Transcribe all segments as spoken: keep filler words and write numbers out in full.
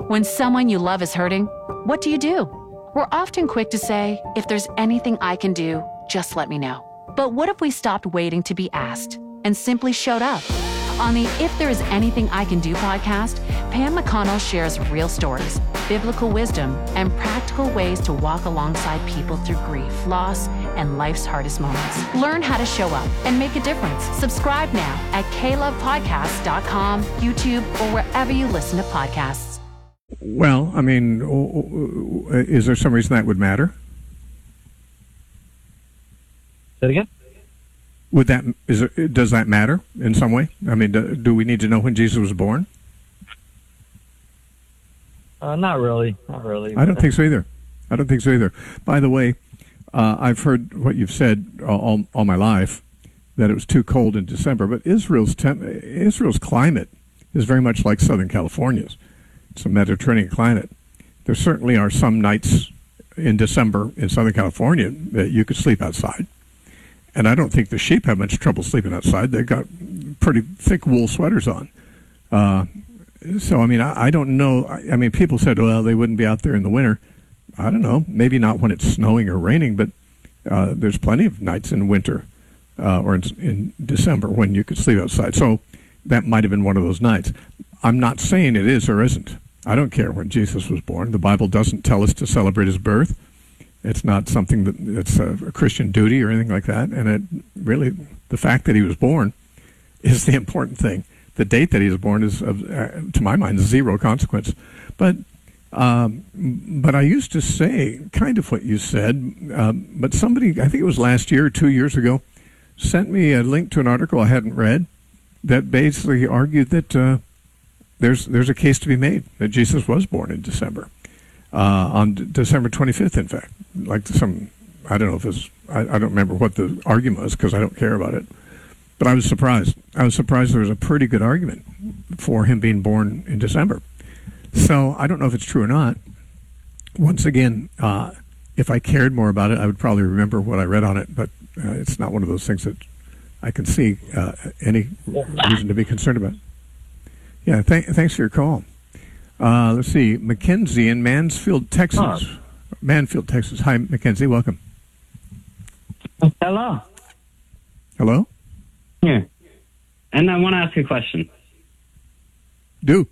When someone you love is hurting, what do you do? We're often quick to say, if there's anything I can do, just let me know. But what if we stopped waiting to be asked and simply showed up? On the If There Is Anything I Can Do podcast, Pam McConnell shares real stories, biblical wisdom, and practical ways to walk alongside people through grief, loss, and life's hardest moments. Learn how to show up and make a difference. Subscribe now at k love podcast dot com, YouTube, or wherever you listen to podcasts. Well, I mean, is there some reason that would matter? Say it again? Would that is it, does that matter in some way? I mean, do, do we need to know when Jesus was born? Uh, not really, not really. I don't think so either. I don't think so either. By the way, uh, I've heard what you've said all, all my life, that it was too cold in December. But Israel's temp- Israel's climate is very much like Southern California's. It's a Mediterranean climate. There certainly are some nights in December in Southern California that you could sleep outside. And I don't think the sheep have much trouble sleeping outside. They've got pretty thick wool sweaters on. Uh, so, I mean, I, I don't know. I, I mean, people said, well, they wouldn't be out there in the winter. I don't know. Maybe not when it's snowing or raining, but uh, there's plenty of nights in winter uh, or in, in December when you could sleep outside. So that might have been one of those nights. I'm not saying it is or isn't. I don't care when Jesus was born. The Bible doesn't tell us to celebrate his birth. It's not something that it's a, a Christian duty or anything like that. And it really, the fact that he was born is the important thing. The date that he was born is, of, uh, to my mind, zero consequence. But um, but I used to say kind of what you said. Um, but somebody, I think it was last year or two years ago, sent me a link to an article I hadn't read that basically argued that uh, there's there's a case to be made that Jesus was born in December. Uh, on D- December twenty-fifth, in fact, like some, I don't know if it's, I, I don't remember what the argument was because I don't care about it. But I was surprised. I was surprised there was a pretty good argument for him being born in December. So I don't know if it's true or not. Once again, uh, if I cared more about it, I would probably remember what I read on it. But uh, it's not one of those things that I can see uh, any reason to be concerned about. Yeah, th- thanks for your call. Uh, let's see, Mackenzie in Mansfield, Texas. Huh. Mansfield, Texas. Hi, Mackenzie. Welcome. Hello. Hello? Yeah. And I want to ask you a question. Do.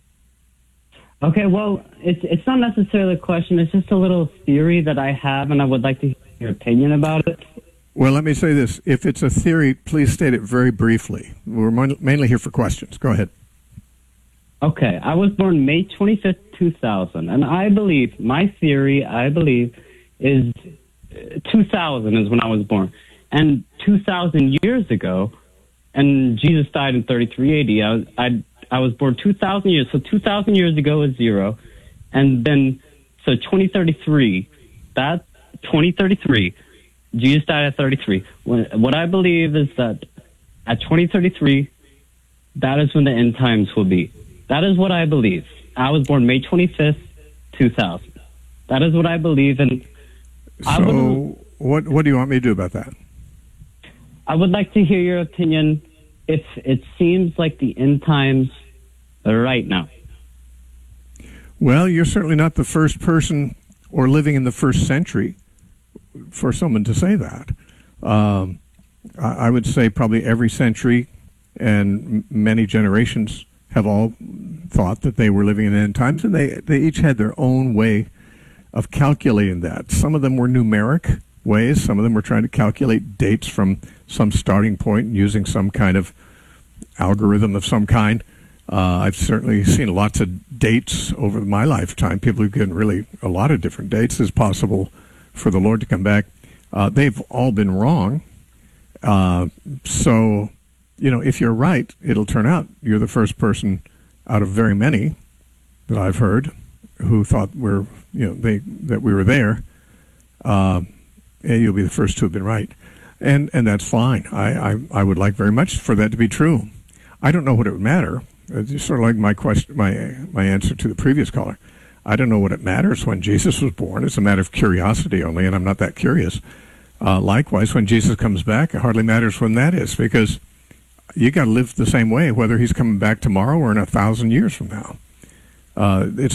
Okay, well, it's it's not necessarily a question. It's just a little theory that I have, and I would like to hear your opinion about it. Well, let me say this. If it's a theory, please state it very briefly. We're mon- mainly here for questions. Go ahead. Okay, I was born May twenty-fifth, two thousand, and I believe, my theory, I believe, is two thousand is when I was born. And two thousand years ago, and Jesus died in thirty-three A D, I was, I, I was born two thousand years, so two thousand years ago is zero. And then, so twenty thirty-three, that twenty thirty-three, Jesus died at thirty-three. When, what I believe is that at twenty thirty-three, that is when the end times will be. That is what I believe. I was born May twenty-fifth, two thousand. That is what I believe. And I So would, what what do you want me to do about that? I would like to hear your opinion if it seems like the end times are right now. Well, you're certainly not the first person or living in the first century for someone to say that. Um, I, I would say probably every century and m- many generations have all thought that they were living in end times, and they, they each had their own way of calculating that. Some of them were numeric ways. Some of them were trying to calculate dates from some starting point using some kind of algorithm of some kind. Uh, I've certainly seen lots of dates over my lifetime. People who've given really a lot of different dates as possible for the Lord to come back. Uh, they've all been wrong. Uh, so... You know, if you're right, it'll turn out you're the first person out of very many that I've heard who thought we're, you know, they that we were there. Uh, and you'll be the first to have been right, and and that's fine. I, I I would like very much for that to be true. I don't know what it would matter. It's sort of like my question, my my answer to the previous caller. I don't know what it matters when Jesus was born. It's a matter of curiosity only, and I'm not that curious. Uh, likewise, when Jesus comes back, it hardly matters when that is, because you got to live the same way, whether he's coming back tomorrow or in a thousand years from now. Uh, it's